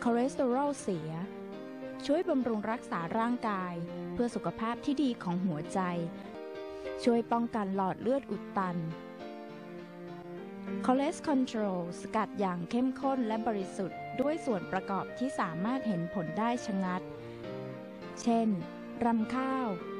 คอเลสเตอรอลเสียช่วยบำรุงรักษาร่างกายเพื่อสุขภาพที่ดีของหัวใจช่วยป้องกันหลอดเลือดอุดตันคอเลสคอนโทรลสกัดอย่างเข้มข้นและบริสุทธิ์ด้วยส่วนประกอบที่สามารถเห็นผลได้ชะงัดเช่นรำข้าว